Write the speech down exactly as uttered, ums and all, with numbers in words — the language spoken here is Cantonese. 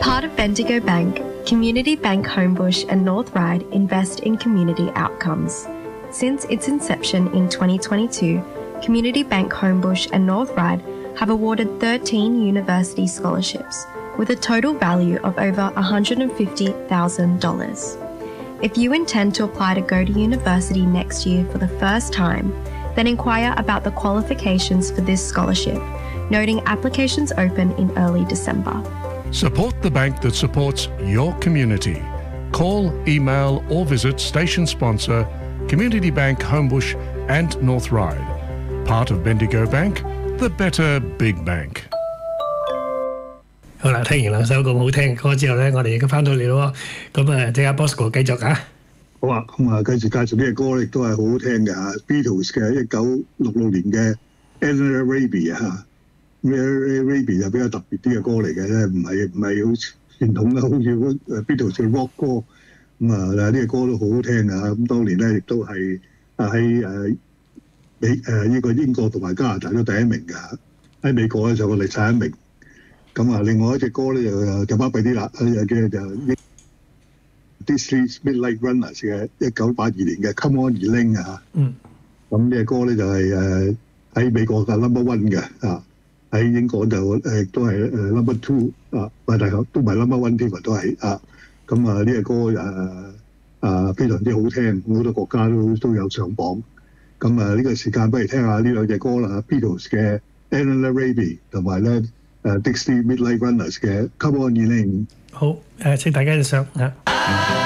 Part of Bendigo Bank, Community Bank Homebush and North Ryde invest in community outcomes. Since its inception in twenty twenty-two, Community Bank Homebush and North Ryde have awarded thirteen university scholarships with a total value of over one hundred fifty thousand dollars. If you intend to apply to go to university next year for the first time, then inquire about the qualifications for this scholarship, noting applications open in early December. Support the bank that supports your community. Call, email or visit station sponsor Community Bank Homebush and North Ryde. Part of Bendigo Bank, the better big bank. 好啦，聽完兩首咁好聽嘅歌之後咧，我哋而家翻到嚟咯。咁啊，即刻 Bosco 繼續啊。 好啊，咁啊，繼續介紹呢個歌亦都係好好聽嘅嚇 ，Beatles 嘅一九六六年嘅 Eleanor Rigby 啊嚇 ，Eleanor Rigby 就比較特別啲嘅歌嚟嘅咧，唔係唔係好傳統嘅，好似 Beatles 嘅 rock 歌。咁啊，呢個歌都好好聽啊！咁當年咧亦都係啊喺誒美誒呢個英國同埋加拿大都第一名嘅，喺美國咧就個第十一名。咁啊，另外一隻歌咧就就巴閉啲啦，叫就 Dixie's Midnight Runners 嘅一九八二年嘅 Come On Eileen 啊。嗯。咁呢隻歌咧就係誒喺美國嘅 number one 嘅啊，喺英國就誒都係誒 number two 啊，唔係大學都唔係 number one 添啊，都係啊。咁啊，呢隻歌誒誒非常之好聽，好多國家都都有上榜。咁啊，呢個時間不如聽下呢兩隻歌啦 ，Beatles 嘅 Eleanor Rigby 同埋咧。誒 Dixie Midnight Runners 嘅 Come On Eileen。 好，誒請大家欣賞嚇。